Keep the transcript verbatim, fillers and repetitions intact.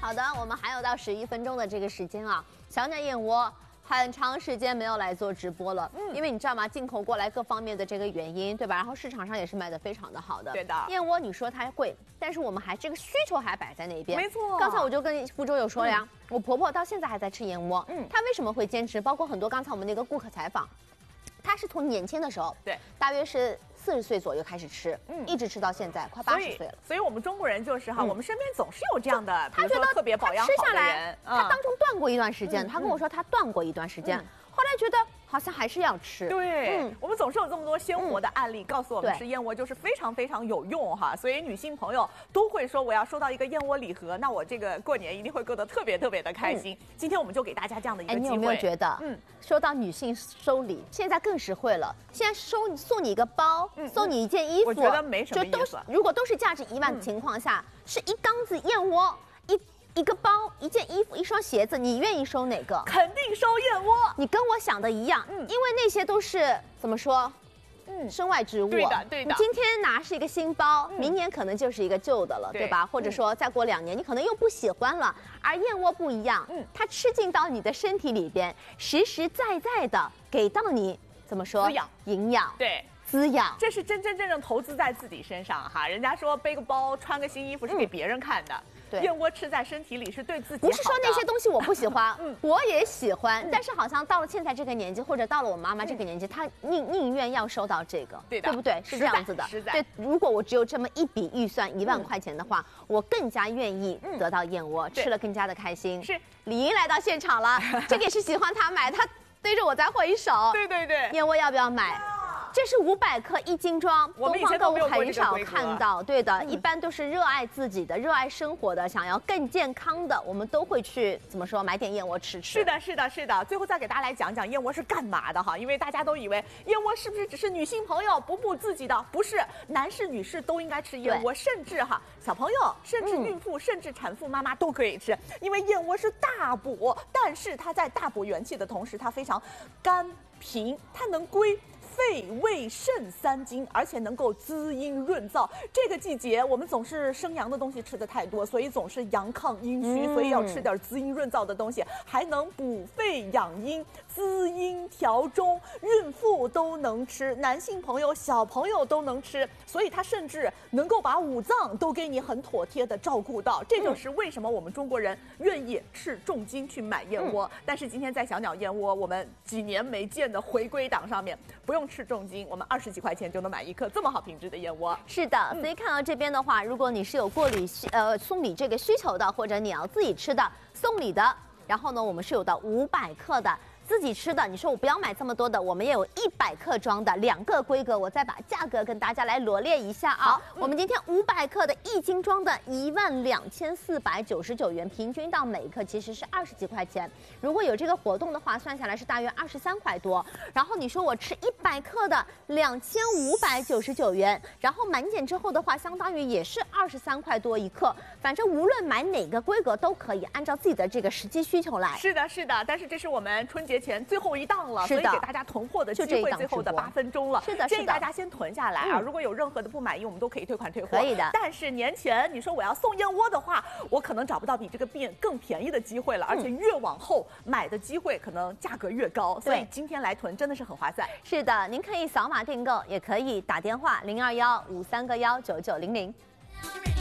好的，我们还有到十一分钟的这个时间啊。小鸟燕窝很长时间没有来做直播了，嗯，因为你知道吗？进口过来各方面的这个原因，对吧？然后市场上也是卖的非常的好的。 对的， 燕窝你说它贵，但是我们还这个需求还摆在那边。 没错。 刚才我就跟福州有说了呀，嗯、我婆婆到现在还在吃燕窝，嗯，她为什么会坚持？包括很多刚才我们那个顾客采访，她是从年轻的时候， 对， 大约是四十岁左右开始吃，嗯，一直吃到现在，快八十岁了。 所以我们中国人就是哈，嗯、我们身边总是有这样的， 他觉得特别保养好的人， 他当中断过一段时间，他跟我说他断过一段时间，后来觉得好像还是要吃。 对，嗯，我们总是有这么多鲜活的案例告诉我们吃燕窝就是非常非常有用哈，所以女性朋友都会说我要收到一个燕窝礼盒，那我这个过年一定会过得特别特别的开心。今天我们就给大家这样的一个机会。 哎，你有没有觉得，嗯，说到女性收礼，现在更实惠了。现在收送你一个包，送你一件衣服， 我觉得没什么意思。 如果都是价值一万的情况下，是一缸子燕窝，一。一个包、一件衣服、一双鞋子，你愿意收哪个？ 肯定收燕窝。 你跟我想的一样，嗯，因为那些都是怎么说？嗯，身外之物。 对的，对的。 你今天拿是一个新包，嗯、明年可能就是一个旧的了，对, 对吧？或者说再过两年，你可能又不喜欢了。而燕窝不一样，嗯，它吃进到你的身体里边，实实在在的给到你怎么说？ 滋养、 营养。 对。 滋养， 这是真真正正投资在自己身上哈。人家说背个包、穿个新衣服是给别人看的， 对， 燕窝吃在身体里是对自己好的。 不是说那些东西我不喜欢，嗯，我也喜欢，但是好像到了现在这个年纪，或者到了我妈妈这个年纪，她宁宁愿要收到这个， 对的， 对不对？是这样子的。对，如果我只有这么一笔预算一万块钱的话，我更加愿意得到燕窝，吃了更加的开心。 是， 李英来到现场了，这个也是喜欢她买，她对着我在挥手。 对对对， 燕窝要不要买？这是五百克一斤装， 我们以前都很少看到，对的，嗯、一般都是热爱自己的、热爱生活的、想要更健康的，我们都会去怎么说，买点燕窝吃吃。 是的，是的，是的。最后再给大家来讲讲燕窝是干嘛的哈，因为大家都以为燕窝是不是只是女性朋友补补自己的？不是，男士、女士都应该吃燕窝，甚至哈小朋友、甚至孕妇、嗯、甚至产妇妈妈都可以吃，因为燕窝是大补，但是它在大补元气的同时，它非常甘平，它能归肺、胃、肾三经，而且能够滋阴润燥。这个季节我们总是生阳的东西吃的太多，所以总是阳亢阴虚，嗯、所以要吃点滋阴润燥的东西，还能补肺养阴、滋阴调中，孕妇都能吃，男性朋友、小朋友都能吃，所以它甚至能够把五脏都给你很妥帖的照顾到。这就是为什么我们中国人愿意斥重金去买燕窝。嗯、但是今天在小鸟燕窝，我们几年没见的回归档上面，不用斥重金，我们二十几块钱就能买一克这么好品质的燕窝。 是的，所以看到这边的话，如果你是有过礼呃送礼这个需求的，或者你要自己吃的送礼的，然后呢，我们是有到五百克的。自己吃的，你说我不要买这么多的，我们也有一百克装的两个规格，我再把价格跟大家来罗列一下啊。好，嗯、我们今天五百克的一斤装的一万两千四百九十九元，平均到每一克其实是二十几块钱。如果有这个活动的话，算下来是大约二十三块多。然后你说我吃一百克的两千五百九十九元，然后满减之后的话，相当于也是二十三块多一克。反正无论买哪个规格都可以，按照自己的这个实际需求来。 是的，是的，但是这是我们春节前最后一档了，所以给大家囤货的机会最后的八分钟了。 是的， 建议大家先囤下来啊！嗯、如果有任何的不满意，我们都可以退款退货。 可以的。 但是年前你说我要送燕窝的话，我可能找不到比这个变更便宜的机会了，而且越往后买的机会可能价格越高，所以今天来囤真的是很划算。 是的，您可以扫码订购，也可以打电话零二幺五三个幺九九零零。